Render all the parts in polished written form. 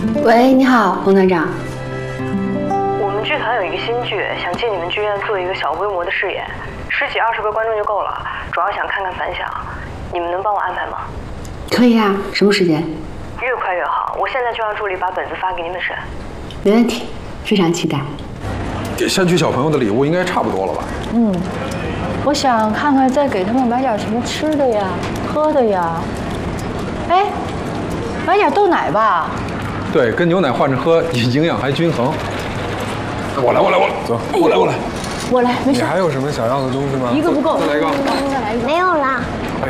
喂，你好，彭团长。 我们剧团有一个新剧，想进你们剧院做一个小规模的试演，10几20个观众就够了，主要想看看反响。你们能帮我安排吗？ 可以啊，什么时间？ 越快越好，我现在就让助理把本子发给你们审。 没问题，非常期待。 给山区小朋友的礼物应该差不多了吧？ 我想看看再给他们买点什么吃的呀、喝的呀。哎，买点豆奶吧。 对，跟牛奶换着喝，营养还均衡。我来，走，我来。 我来，没事。 你还有什么想要的东西吗？ 一个不够， 再来一个。 再来一个。 没有了。 哎，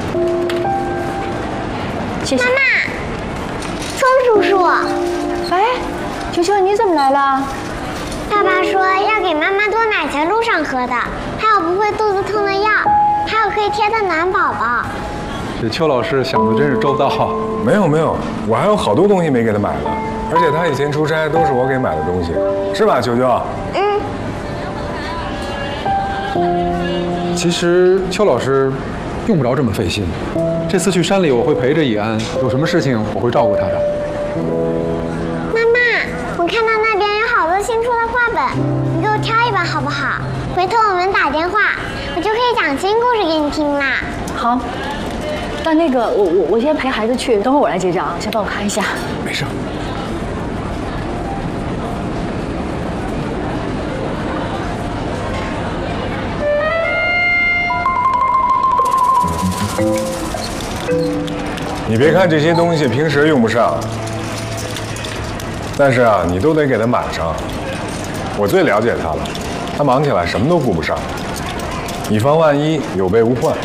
谢谢。 妈妈，宋叔叔， 哎，球球你怎么来了？ 爸爸说要给妈妈多买些路上喝的，还有不会肚子痛的药，还有可以贴的暖宝宝。 这邱老师想的真是周到。 没有，我还有好多东西没给他买呢，而且他以前出差都是我给买的东西，是吧，球球？ 其实邱老师用不着这么费心。这次去山里，我会陪着以安，有什么事情我会照顾他的。 妈妈，我看到那边有好多新出的画本，你给我挑一本好不好？回头我们打电话，我就可以讲新故事给你听啦。 好，那个我先陪孩子去，等会儿我来结账，先帮我看一下。 没事。 你别看这些东西平时用不上，但是啊，你都得给他买上。我最了解他了，他忙起来什么都顾不上，以防万一，有备无患。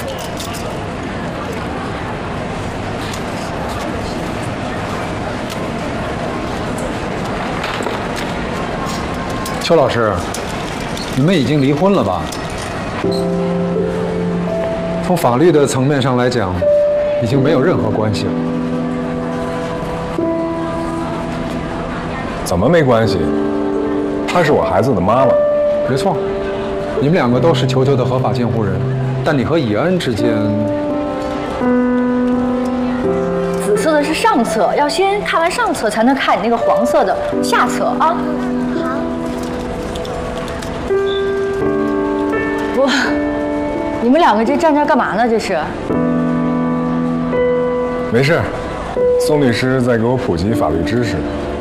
邱老师，你们已经离婚了吧？从法律的层面上来讲，已经没有任何关系了。 怎么没关系？她是我孩子的妈妈。 没错，你们两个都是球球的合法监护人，但你和以安之间， 紫色的是上册，要先看完上册才能看你那个黄色的下册啊。 好。 不，你们两个这站这干嘛呢？这是？ 没事，宋律师在给我普及法律知识。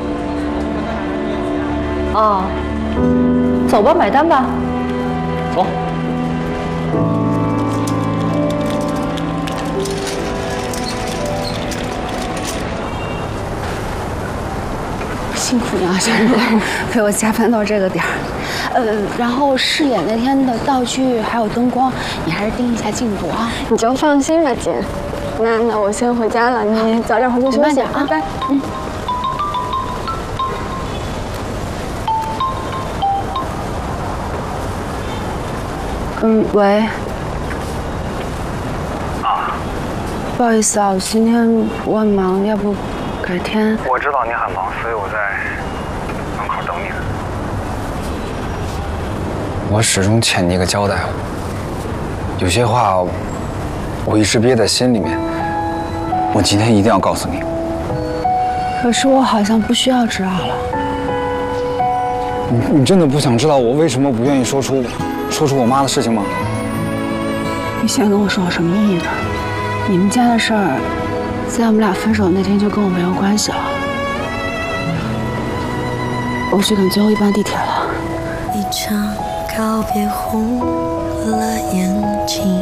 哦，走吧，买单吧。 走。 辛苦你了，小雨，陪我加班到这个点儿。然后试演那天的道具还有灯光，你还是盯一下进度啊。 你就放心吧，姐。那我先回家了，你早点回去休息啊，拜拜。 喂。不好意思啊，我今天我很忙，要不改天？ 我知道你很忙，所以我在门口等你呢。我始终欠你一个交代，有些话我一直憋在心里面，我今天一定要告诉你。 可是我好像不需要知道了。 你真的不想知道我为什么不愿意说出我妈的事情吗？ 你现在跟我说有什么意义呢？你们家的事儿，在我们俩分手那天就跟我没有关系了。我去等最后一班地铁了。 一场告别红了眼睛。